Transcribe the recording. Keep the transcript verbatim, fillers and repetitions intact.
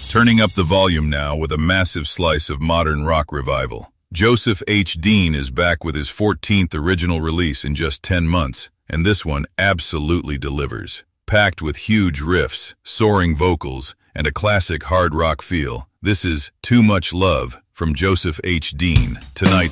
Turning up the volume now with a massive slice of modern rock revival. Joseph H. Dean is back with his fourteenth original release in just ten months, and this one absolutely delivers. Packed with huge riffs, soaring vocals, and a classic hard rock feel, this is Too Much Love from Joseph H. Dean, tonight's